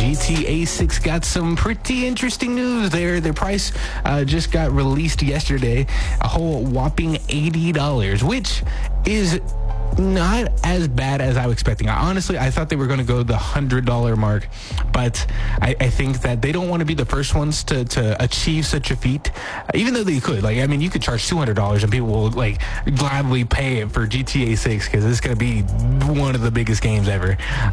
GTA 6 got some pretty interesting news there. Their price just got released yesterday, a whole whopping $80, which is not as bad as I was expecting. I thought they were going to go the $100 mark, but I think that they don't want to be the first ones to achieve such a feat, even though they could. You could charge $200 and people will gladly pay it for GTA 6 because it's going to be one of the biggest games ever.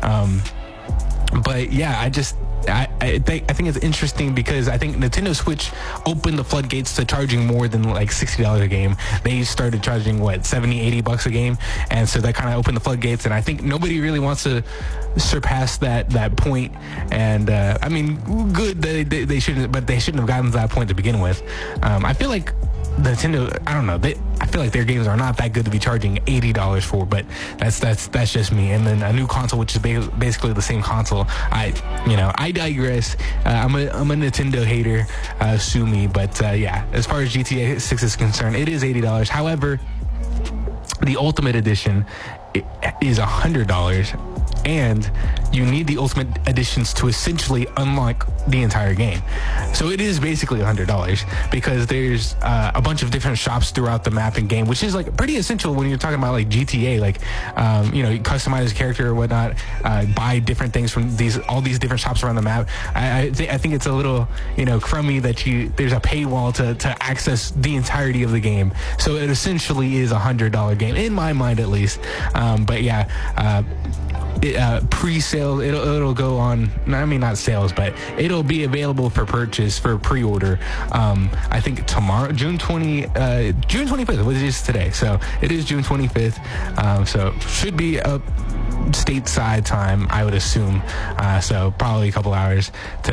But yeah, I think it's interesting because I think Nintendo Switch opened the floodgates to charging more than $60 a game. They started charging $70-$80 a game, and so that kind of opened the floodgates. And I think nobody really wants to surpass that point. And good they shouldn't, but they shouldn't have gotten to that point to begin with. I feel like Nintendo, I don't know. I feel like their games are not that good to be charging $80 for, but that's just me. And then a new console, which is basically the same console. I digress. I'm a Nintendo hater. Sue me, but yeah. As far as GTA 6 is concerned, it is $80. However, the Ultimate Edition is $100. And you need the Ultimate Editions to essentially unlock the entire game. So it is basically $100 because there's a bunch of different shops throughout the map and game, which is pretty essential when you're talking about GTA. You customize a character or whatnot, buy different things from all these different shops around the map. I think it's a little crummy that there's a paywall to access the entirety of the game. So it essentially is $100 game in my mind, at least. But yeah. Pre-sale, it'll go on, not sales, but it'll be available for purchase for pre-order. I think tomorrow, June 25th, which is today. So it is June 25th. So should be up stateside time, I would assume. So probably a couple hours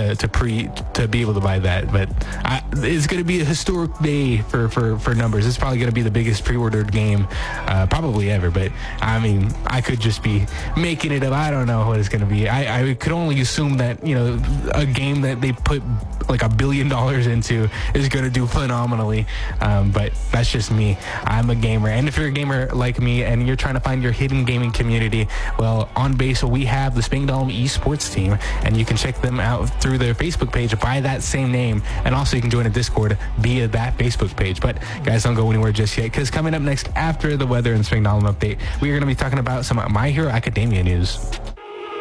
to be able to buy that. But it's going to be a historic day for numbers. It's probably going to be the biggest pre-ordered game probably ever. But I could just be making it up. I don't know what it's going to be. I could only assume that a game that they put $1 billion into is going to do phenomenally. But that's just me. I'm a gamer, and if you're a gamer like me and you're trying to find your hidden gaming community, well, on Base we have the Spangdahlem esports team, and you can check them out through their Facebook page by that same name, and also you can join a Discord via that Facebook page. But guys, don't go anywhere just yet, because coming up next after the weather and Spangdahlem update, we are going to be talking about some My Hero Academia news.